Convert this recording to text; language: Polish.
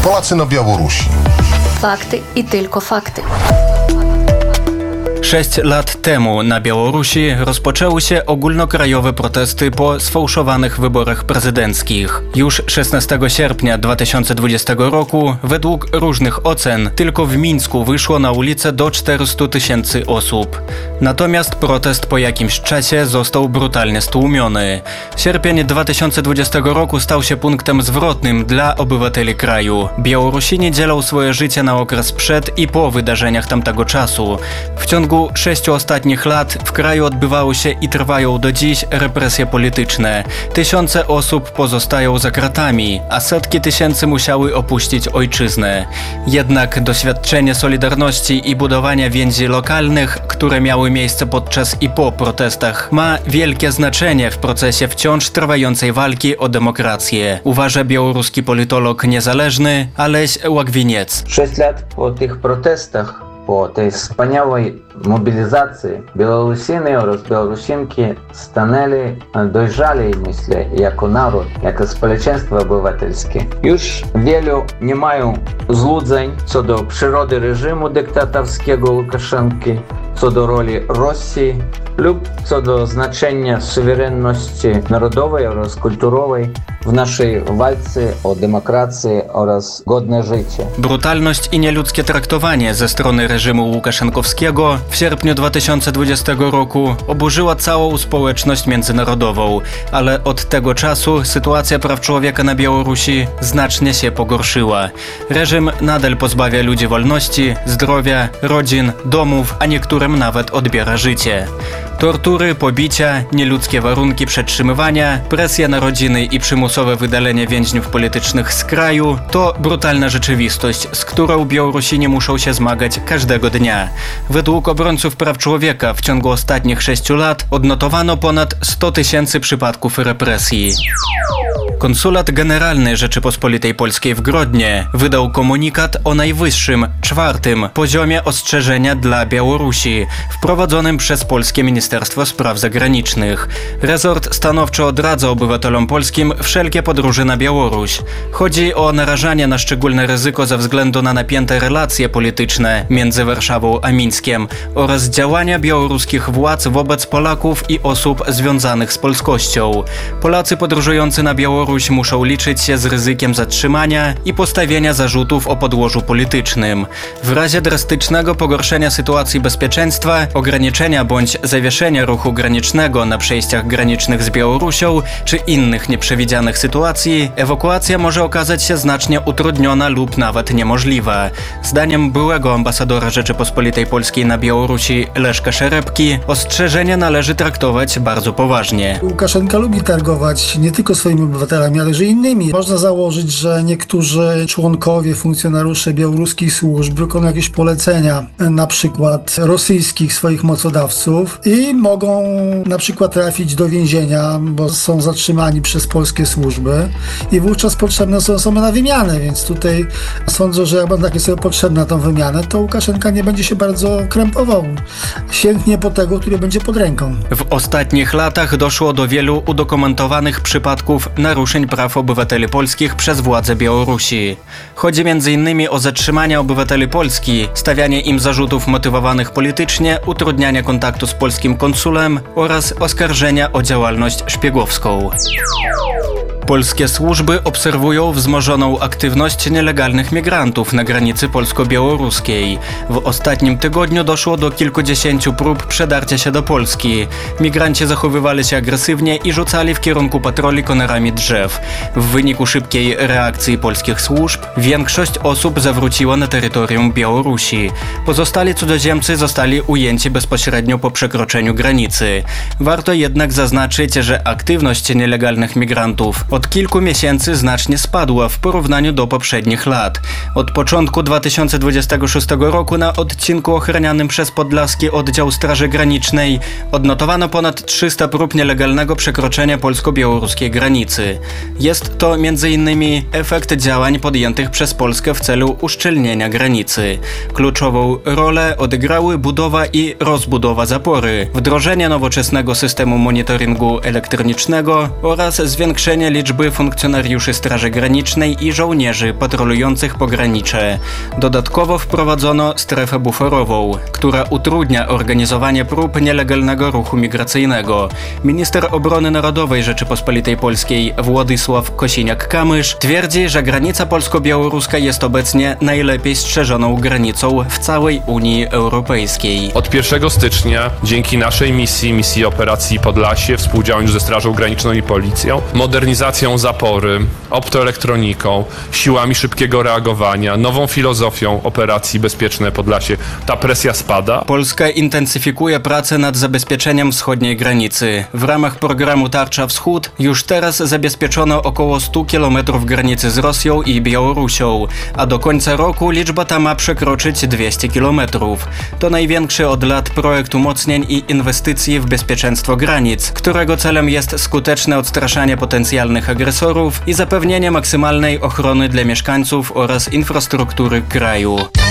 Polacy na Białorusi. Fakty i tylko fakty. 6 lat temu na Białorusi rozpoczęły się ogólnokrajowe protesty po sfałszowanych wyborach prezydenckich. Już 16 sierpnia 2020 roku, według różnych ocen, tylko w Mińsku wyszło na ulicę do 400 000 osób. Natomiast protest po jakimś czasie został brutalnie stłumiony. Sierpień 2020 roku stał się punktem zwrotnym dla obywateli kraju. Białorusini dzielą swoje życie na okres przed i po wydarzeniach tamtego czasu. W ciągu 6 ostatnich lat w kraju odbywały się i trwają do dziś represje polityczne. Tysiące osób pozostają za kratami, a setki tysięcy musiały opuścić ojczyznę. Jednak doświadczenie solidarności i budowania więzi lokalnych, które miały miejsce podczas i po protestach, ma wielkie znaczenie w procesie wciąż trwającej walki o demokrację, uważa białoruski politolog niezależny Aleś Łagwiniec. 6 lat po tych protestach, po tej wspaniałej mobilizacji Białorusiny oraz Białorusinki stanęli dojrzali, myślę, jako naród, jako społeczeństwo obywatelskie. Już wielu nie mają złudzeń co do przyrody reżimu dyktatorskiego Łukaszenki, co do roli Rosji lub co do znaczenia suwerenności narodowej oraz kulturowej w naszej walce o demokrację oraz godne życie. Brutalność i nieludzkie traktowanie ze strony reżimu łukaszenkowskiego w sierpniu 2020 roku oburzyła całą społeczność międzynarodową, ale od tego czasu sytuacja praw człowieka na Białorusi znacznie się pogorszyła. Reżim nadal pozbawia ludzi wolności, zdrowia, rodzin, domów, a niektórym nawet odbiera życie. Tortury, pobicia, nieludzkie warunki przetrzymywania, presja na rodziny i przymusowe wydalenie więźniów politycznych z kraju to brutalna rzeczywistość, z którą Białorusini muszą się zmagać każdego dnia. Według obrońców praw człowieka w ciągu ostatnich 6 lat odnotowano ponad 100 000 przypadków represji. Konsulat Generalny Rzeczypospolitej Polskiej w Grodnie wydał komunikat o najwyższym, 4. poziomie ostrzeżenia dla Białorusi, wprowadzonym przez polskie Ministerstwo Spraw Zagranicznych. Resort stanowczo odradza obywatelom polskim wszelkie podróże na Białoruś. Chodzi o narażanie na szczególne ryzyko ze względu na napięte relacje polityczne między Warszawą a Mińskiem oraz działania białoruskich władz wobec Polaków i osób związanych z polskością. Polacy podróżujący na Białoruś muszą liczyć się z ryzykiem zatrzymania i postawienia zarzutów o podłożu politycznym. W razie drastycznego pogorszenia sytuacji bezpieczeństwa, ograniczenia bądź zawieszenia ruchu granicznego na przejściach granicznych z Białorusią czy innych nieprzewidzianych sytuacji, ewakuacja może okazać się znacznie utrudniona lub nawet niemożliwa. Zdaniem byłego ambasadora Rzeczypospolitej Polskiej na Białorusi Leszka Szerepki, ostrzeżenia należy traktować bardzo poważnie. Łukaszenka lubi targować nie tylko swoimi obywatelami, ale że innymi. Można założyć, że niektórzy członkowie, funkcjonariusze białoruskich służb wykonują jakieś polecenia, na przykład rosyjskich swoich mocodawców i mogą na przykład trafić do więzienia, bo są zatrzymani przez polskie służby i wówczas potrzebne są osoby na wymianę, więc tutaj sądzę, że jak będzie sobie potrzebna tą wymianę, to Łukaszenka nie będzie się bardzo krępował. Sięgnie po tego, który będzie pod ręką. W ostatnich latach doszło do wielu udokumentowanych przypadków naruszeń praw obywateli polskich przez władze Białorusi. Chodzi m.in. o zatrzymanie obywateli Polski, stawianie im zarzutów motywowanych politycznie, utrudnianie kontaktu z polskim konsulem oraz oskarżenia o działalność szpiegowską. Polskie służby obserwują wzmożoną aktywność nielegalnych migrantów na granicy polsko-białoruskiej. W ostatnim tygodniu doszło do kilkudziesięciu prób przedarcia się do Polski. Migranci zachowywali się agresywnie i rzucali w kierunku patroli konarami drzew. W wyniku szybkiej reakcji polskich służb większość osób zawróciła na terytorium Białorusi. Pozostali cudzoziemcy zostali ujęci bezpośrednio po przekroczeniu granicy. Warto jednak zaznaczyć, że aktywność nielegalnych migrantów od kilku miesięcy znacznie spadła w porównaniu do poprzednich lat. Od początku 2026 roku na odcinku ochranianym przez Podlaski Oddział Straży Granicznej odnotowano ponad 300 prób nielegalnego przekroczenia polsko-białoruskiej granicy. Jest to m.in. efekt działań podjętych przez Polskę w celu uszczelnienia granicy. Kluczową rolę odegrały budowa i rozbudowa zapory, wdrożenie nowoczesnego systemu monitoringu elektronicznego oraz zwiększenie liczby liczby funkcjonariuszy Straży Granicznej i żołnierzy patrolujących pogranicze. Dodatkowo wprowadzono strefę buforową, która utrudnia organizowanie prób nielegalnego ruchu migracyjnego. Minister Obrony Narodowej Rzeczypospolitej Polskiej Władysław Kosiniak-Kamysz twierdzi, że granica polsko-białoruska jest obecnie najlepiej strzeżoną granicą w całej Unii Europejskiej. Od 1 stycznia dzięki naszej misji operacji Podlasie, współdziałaniu ze Strażą Graniczną i Policją, modernizacją zapory, optoelektroniką, siłami szybkiego reagowania, nową filozofią operacji Bezpieczne Podlasie, ta presja spada. Polska intensyfikuje pracę nad zabezpieczeniem wschodniej granicy. W ramach programu Tarcza Wschód już teraz zabezpieczono około 100 km granicy z Rosją i Białorusią, a do końca roku liczba ta ma przekroczyć 200 km. To największy od lat projekt umocnień i inwestycji w bezpieczeństwo granic, którego celem jest skuteczne odstraszanie potencjalnych agresorów i zapewnienie maksymalnej ochrony dla mieszkańców oraz infrastruktury kraju.